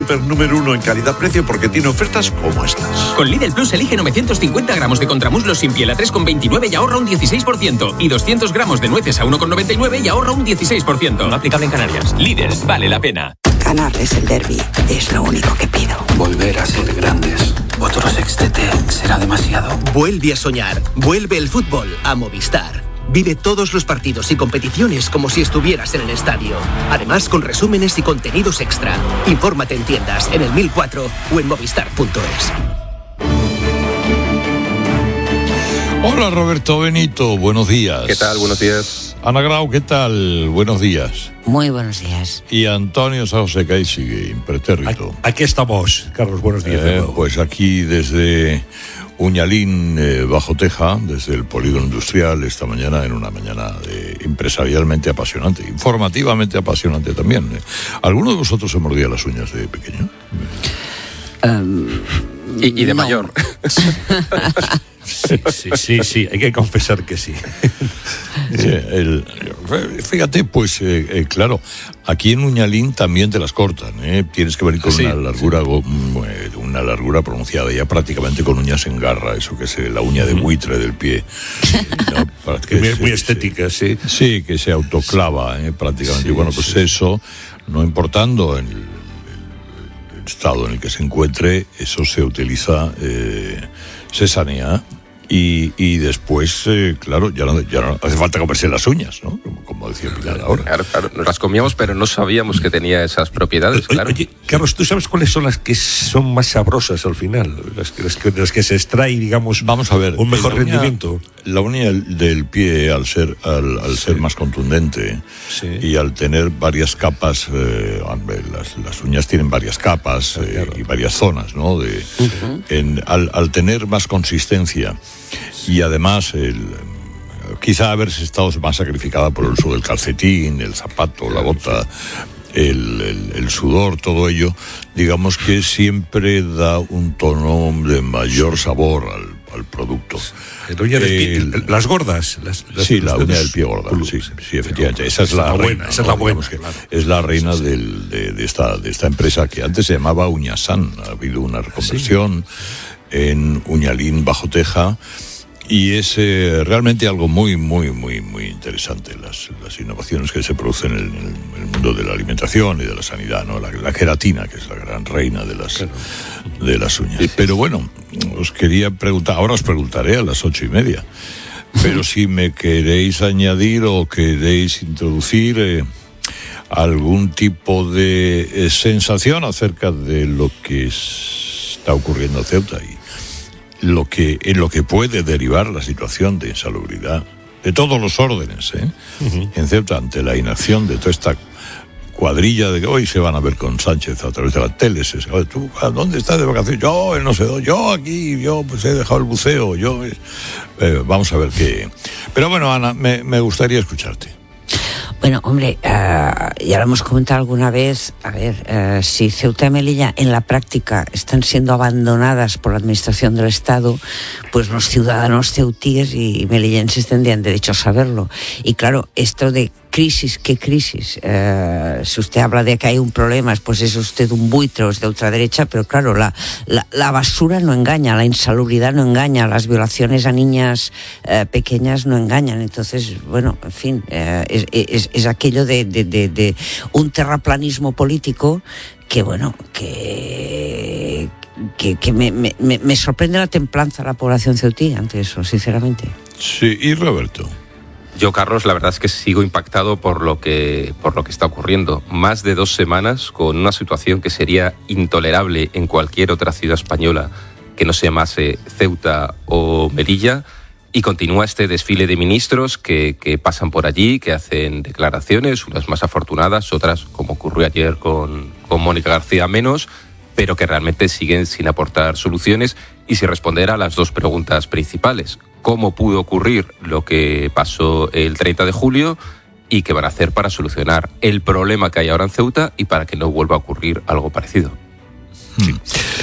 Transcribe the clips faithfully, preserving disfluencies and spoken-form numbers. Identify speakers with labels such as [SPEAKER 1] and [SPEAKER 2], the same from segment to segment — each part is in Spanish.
[SPEAKER 1] súper número uno en calidad-precio porque tiene ofertas como estas.
[SPEAKER 2] Con Lidl Plus elige novecientos cincuenta gramos de contramuslos sin piel a tres con veintinueve y ahorra un dieciséis por ciento. Y doscientos gramos de nueces a uno con noventa y nueve y ahorra un dieciséis por ciento. No aplicable en Canarias. Lidl, vale la pena.
[SPEAKER 3] Ganarles el derbi es lo único que pido.
[SPEAKER 4] Volver a ser grandes. Otro sextete será demasiado.
[SPEAKER 5] Vuelve a soñar. Vuelve el fútbol a Movistar. Vive todos los partidos y competiciones como si estuvieras en el estadio. Además, con resúmenes y contenidos extra. Infórmate en tiendas, en el mil cuatro o en movistar punto es.
[SPEAKER 6] Hola Roberto Benito, buenos días.
[SPEAKER 7] ¿Qué tal? Buenos días.
[SPEAKER 6] Ana Grau, ¿qué tal? Buenos días.
[SPEAKER 8] Muy buenos días.
[SPEAKER 6] Y Antonio Sauseca y sigue impertérrito.
[SPEAKER 9] Aquí estamos, Carlos, buenos días.
[SPEAKER 6] Eh, pues aquí desde Uñalín, eh, bajo Teja, desde el polígono industrial, esta mañana, en una mañana eh, empresarialmente apasionante, informativamente apasionante también. Eh. ¿Alguno de vosotros se mordía las uñas de pequeño?
[SPEAKER 8] Um,
[SPEAKER 7] y, y de
[SPEAKER 8] no.
[SPEAKER 7] mayor.
[SPEAKER 9] Sí, sí, sí, sí, hay que confesar que sí.
[SPEAKER 6] Eh, el, fíjate, pues, eh, eh, claro, aquí en Uñalín también te las cortan, ¿eh? Tienes que venir con
[SPEAKER 9] Sí,
[SPEAKER 6] una largura sí. una largura pronunciada, ya prácticamente con uñas en garra, eso que es la uña de buitre del pie. ¿No? Para que
[SPEAKER 9] muy,
[SPEAKER 6] se,
[SPEAKER 9] muy estética,
[SPEAKER 6] se,
[SPEAKER 9] sí.
[SPEAKER 6] Sí, que se autoclava, ¿eh? Prácticamente.
[SPEAKER 9] Sí,
[SPEAKER 6] y bueno, pues
[SPEAKER 9] sí.
[SPEAKER 6] eso, no importando el, el, el estado en el que se encuentre, eso se utiliza, eh, se sanea. Y, y después, eh, claro, ya no, ya no hace falta comerse las uñas, ¿no? Como, como decía Pilar ahora.
[SPEAKER 7] Claro, claro, nos las comíamos, pero no sabíamos que tenía esas propiedades,
[SPEAKER 9] Oye,
[SPEAKER 7] claro.
[SPEAKER 9] Oye, Carlos, ¿tú sabes cuáles son las que son más sabrosas al final? Las que, las que, las que se extrae, digamos,
[SPEAKER 6] Vamos a ver,
[SPEAKER 9] un mejor
[SPEAKER 6] la uña,
[SPEAKER 9] rendimiento.
[SPEAKER 6] La uña del pie, al ser al, al
[SPEAKER 9] Sí.
[SPEAKER 6] ser más contundente
[SPEAKER 9] Sí.
[SPEAKER 6] y al tener varias capas, eh, las, las uñas tienen varias capas eh,
[SPEAKER 9] Claro.
[SPEAKER 6] y varias zonas, ¿no? De, uh-huh. en, al, al tener más consistencia y además el, quizá haberse estado más sacrificada por el uso del calcetín, el zapato, la bota, el, el, el sudor, todo ello, digamos que siempre da un tono de mayor sabor al al producto.
[SPEAKER 9] El uña del pie,
[SPEAKER 6] el,
[SPEAKER 9] las gordas. Las, las,
[SPEAKER 6] sí, la
[SPEAKER 9] los
[SPEAKER 6] uña del pie gorda. Sí, sí, efectivamente. Esa es la,
[SPEAKER 9] la
[SPEAKER 6] reina,
[SPEAKER 9] buena. Esa es la
[SPEAKER 6] ¿no?
[SPEAKER 9] buena.
[SPEAKER 6] Que
[SPEAKER 9] Claro.
[SPEAKER 6] Es la reina del, de, de, esta, de esta empresa que antes se llamaba Uñasan. Ha habido una reconversión sí. en Uñalín, bajo Teja. Y es eh, realmente algo muy, muy, muy, muy interesante, las, las innovaciones que se producen en el, en el mundo de la alimentación y de la sanidad, ¿no? La, la queratina, que es la gran reina de las, claro. de las uñas. Pero bueno, os quería preguntar, ahora os preguntaré a las ocho y media, pero si me queréis añadir o queréis introducir eh, algún tipo de eh, sensación acerca de lo que está ocurriendo en Ceuta y lo que en lo que puede derivar la situación de insalubridad de todos los órdenes, ¿eh? Uh-huh. En Ceuta, ante la inacción de toda esta cuadrilla de que hoy se van a ver con Sánchez a través de las teles. ¿Tú dónde estás de vacaciones? Yo, no sé, yo aquí, yo pues he dejado el buceo, yo... Eh, vamos a ver qué... Pero bueno, Ana, me, me gustaría escucharte.
[SPEAKER 8] Bueno, hombre, uh, ya lo hemos comentado alguna vez, a ver, uh, si Ceuta y Melilla en la práctica están siendo abandonadas por la Administración del Estado, pues los ciudadanos ceutíes y melillenses tendrían derecho a saberlo. Y claro, esto de crisis, ¿qué crisis? Uh, si usted habla de que hay un problema, pues es usted un buitre o es de ultraderecha, pero claro, la, la, la basura no engaña, la insalubridad no engaña, las violaciones a niñas uh, pequeñas no engañan. Entonces, bueno, en fin, uh, es, es, es aquello de, de, de, de un terraplanismo político que, bueno, que... que, que me, me, me sorprende la templanza de la población ceutí ante eso, sinceramente.
[SPEAKER 6] Sí, y Roberto.
[SPEAKER 7] Yo, Carlos, la verdad es que sigo impactado por lo que, por lo que está ocurriendo. Más de dos semanas con una situación que sería intolerable en cualquier otra ciudad española que no se llamase Ceuta o Melilla, y continúa este desfile de ministros que, que pasan por allí, que hacen declaraciones, unas más afortunadas, otras, como ocurrió ayer con, con Mónica García, menos, pero que realmente siguen sin aportar soluciones y sin responder a las dos preguntas principales. ¿Cómo pudo ocurrir lo que pasó el treinta de julio y qué van a hacer para solucionar el problema que hay ahora en Ceuta y para que no vuelva a ocurrir algo parecido?
[SPEAKER 6] Sí.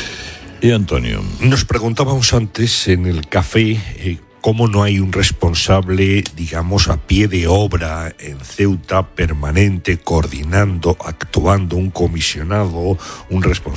[SPEAKER 6] Y Antonio.
[SPEAKER 9] Nos preguntábamos antes en el café eh, cómo no hay un responsable, digamos, a pie de obra en Ceuta, permanente, coordinando, actuando, un comisionado, un responsable